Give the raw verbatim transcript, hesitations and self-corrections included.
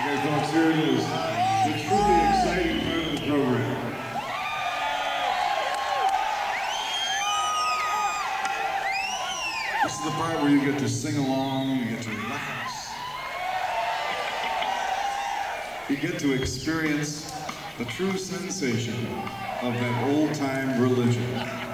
Okay, folks, here it is. The truly exciting part of the program. This is the part where you get to sing along, you get to relax. You get to experience the true sensation of that old-time religion.